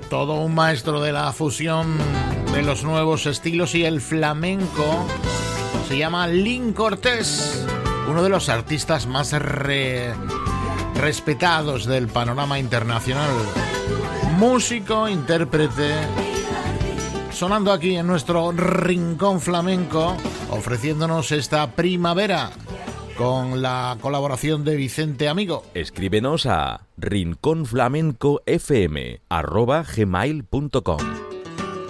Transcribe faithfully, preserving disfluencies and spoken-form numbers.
Todo un maestro de la fusión de los nuevos estilos y el flamenco. Se llama Lin Cortés, uno de los artistas más re... respetados del panorama internacional. Músico, intérprete, sonando aquí en nuestro rincón flamenco, ofreciéndonos esta primavera con la colaboración de Vicente Amigo. Escríbenos a rinconflamencofm arroba gmail punto com.